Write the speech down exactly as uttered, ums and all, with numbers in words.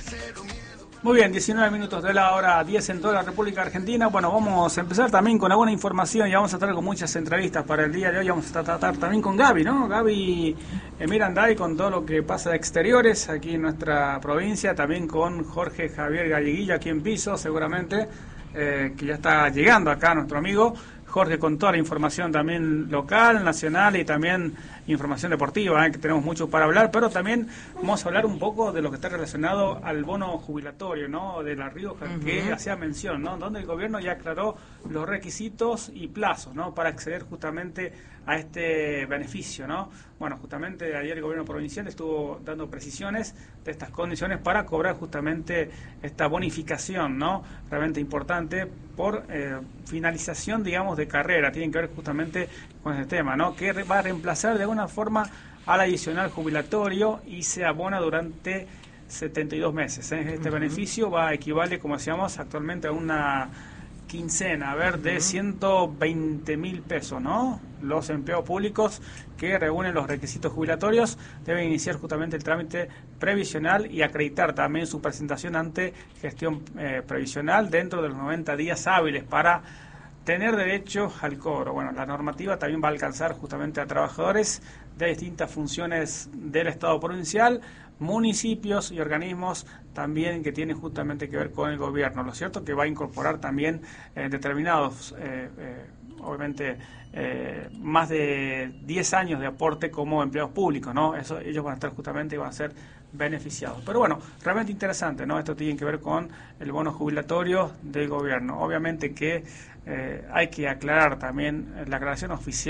Muy bien, diecinueve minutos de la hora diez en toda la República Argentina. Bueno, vamos a empezar también con alguna información y vamos a estar con muchas entrevistas para el día de hoy. Vamos a tratar también con Gaby, ¿no? Gaby eh, Miranday con todo lo que pasa de exteriores aquí en nuestra provincia. También con Jorge Javier Galleguilla aquí en piso, seguramente, eh, que ya está llegando acá nuestro amigo. Jorge con toda la información también local, nacional y también información deportiva, ¿eh? Que tenemos mucho para hablar, pero también vamos a hablar un poco de lo que está relacionado al bono jubilatorio, ¿no? De La Rioja, uh-huh. que hacía mención, ¿no? Donde el gobierno ya aclaró los requisitos y plazos, ¿no? Para acceder justamente a este beneficio, ¿no? Bueno, justamente ayer el gobierno provincial estuvo dando precisiones de estas condiciones para cobrar justamente esta bonificación, ¿no? Realmente importante por eh, finalización, digamos, de carrera. Tienen que ver justamente con este tema, ¿no? Que va a reemplazar de alguna forma al adicional jubilatorio y se abona durante setenta y dos meses, ¿eh? Este uh-huh. beneficio va a equivale, como decíamos, actualmente a una quincena, a ver, de ciento veinte mil pesos, ¿no? Los empleados públicos que reúnen los requisitos jubilatorios deben iniciar justamente el trámite previsional y acreditar también su presentación ante gestión eh, previsional dentro de los noventa días hábiles para tener derecho al cobro. Bueno, la normativa también va a alcanzar justamente a trabajadores de distintas funciones del Estado provincial, municipios y organismos también que tienen justamente que ver con el gobierno. Lo cierto es que va a incorporar también eh, determinados, eh, eh, obviamente, eh, más de diez años de aporte como empleados públicos, ¿no? Eso, ellos van a estar justamente y van a ser beneficiados. Pero bueno, realmente interesante, ¿no? Esto tiene que ver con el bono jubilatorio del gobierno. Obviamente que eh, hay que aclarar también la aclaración oficial